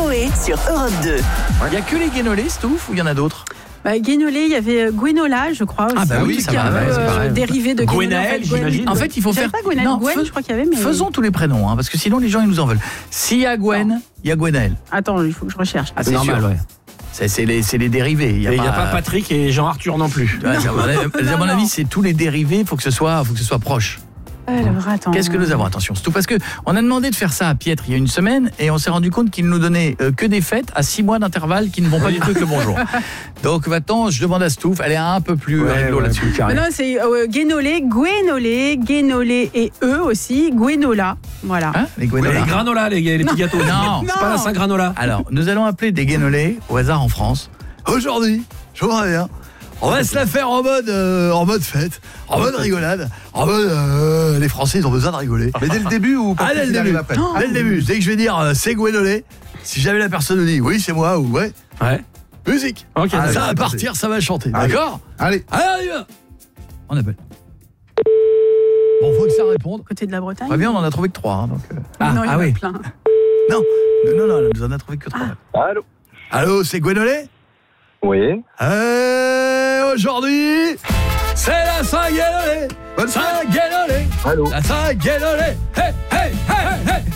Coé sur Europe 2. Il n'y a que les guénolés, Stouff, ou il y en a d'autres? Guénolé, il y avait Gwenola, je crois aussi. Ah bah oui, ça qui est va, un peu, c'est pareil. dérivé de Gwenaël, j'imagine. En fait, il faut faire... Pas Gwenaël, Non, Gwen, je crois qu'il y avait, mais... Faisons tous les prénoms, parce que sinon les gens ils nous en veulent. S'il y a Gwen, il y a Gwenaël. Attends, il faut que je recherche. Ah, c'est normal, sûr. ouais. C'est les dérivés. Il n'y a pas Patrick et Jean-Arthur non plus. Ouais, à mon avis, c'est tous les dérivés, il faut que ce soit proche. Alors, attends. Qu'est-ce que nous avons? Attention, c'est tout parce que on a demandé de faire ça à Pietre il y a une semaine et on s'est rendu compte qu'il nous donnait que des fêtes à 6 mois d'intervalle qui ne vont pas du tout avec le bonjour. Donc maintenant, je demande à Stouff, elle est un peu plus réglo là-dessus. Non, c'est Guénolé, Guénolé et eux aussi, Gwenola. Voilà. Hein, les Gwenola. Les granola, les petits gâteaux. Non, c'est pas la Saint-Granola. Alors, nous allons appeler des guénolés au hasard en France. Aujourd'hui, je vois bien. On va se la faire en mode fête, en mode rigolade, en mode les Français ils ont besoin de rigoler. Mais dès le début ou pas? Dès le début. Dès le début, dès que je vais dire c'est Gwénolé, si jamais la personne me dit oui, c'est moi ou ouais. Musique. OK. Ça va partir, ça va chanter. D'accord? Allez, on y va. On appelle. Bon, faut que ça réponde. Côté de la Bretagne. Très bien, on en a trouvé que 3 donc Non, il y en a oui. plein. Non, elle nous en a trouvé que 3. Allô? Allô, c'est Gwénolé? Oui. Aujourd'hui, c'est la Saint-Guénolé. Saint-Guénolé. Allô? La Saint-Guénolé. Hey, hey, hey, hey.